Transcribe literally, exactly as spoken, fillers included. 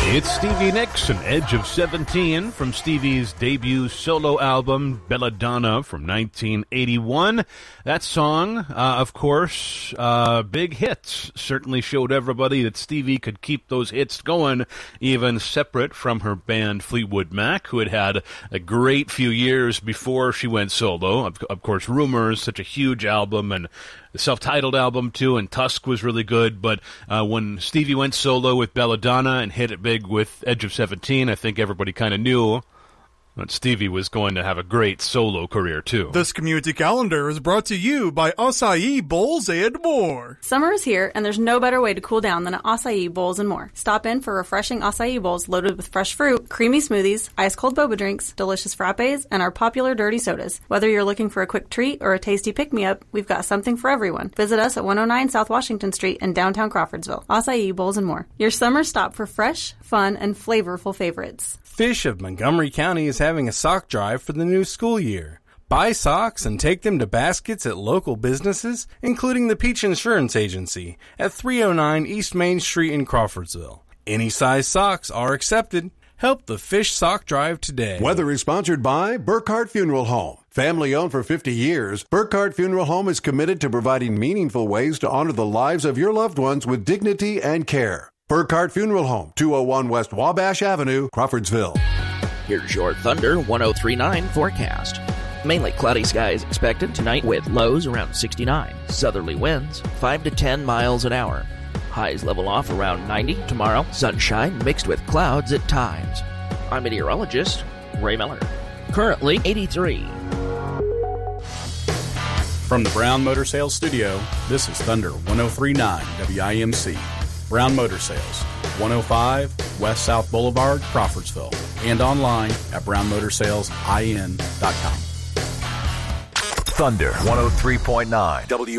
It's Stevie Nicks and Edge of seventeen from Stevie's debut solo album, Belladonna, from nineteen eighty-one. That song, uh, of course, uh, big hits. Certainly showed everybody that Stevie could keep those hits going, even separate from her band Fleetwood Mac, who had had a great few years before she went solo. Of, of course, Rumors, such a huge album, and the self-titled album, too, and Tusk was really good. But uh, when Stevie went solo with Belladonna and hit it big with Edge of seventeen, I think everybody kind of knew that Stevie was going to have a great solo career, too. This community calendar is brought to you by Acai Bowls and More. Summer is here, and there's no better way to cool down than at Acai Bowls and More. Stop in for refreshing acai bowls loaded with fresh fruit, creamy smoothies, ice-cold boba drinks, delicious frappes, and our popular dirty sodas. Whether you're looking for a quick treat or a tasty pick-me-up, we've got something for everyone. Visit us at one oh nine South Washington Street in downtown Crawfordsville. Acai Bowls and More. Your summer stop for fresh, fun, and flavorful favorites. Fish of Montgomery County is having a sock drive for the new school year. Buy socks and take them to baskets at local businesses, including the Peach Insurance Agency at three oh nine East Main Street in Crawfordsville. Any size socks are accepted. Help the Fish Sock Drive today. Weather is sponsored by Burkhardt Funeral Home. Family owned for fifty years, Burkhardt Funeral Home is committed to providing meaningful ways to honor the lives of your loved ones with dignity and care. Burkhardt Funeral Home, two oh one West Wabash Avenue, Crawfordsville. Here's your Thunder one oh three point nine forecast. Mainly cloudy skies expected tonight with lows around sixty-nine. Southerly winds five to ten miles an hour. Highs level off around ninety tomorrow. Sunshine mixed with clouds at times. I'm meteorologist Ray Miller. Currently eighty-three. From the Brown Motor Sales Studio, this is Thunder one oh three point nine W I M C. Brown Motor Sales, one oh five West South Boulevard, Crawfordsville, and online at brown motor sales I N dot com. Thunder one oh three point nine W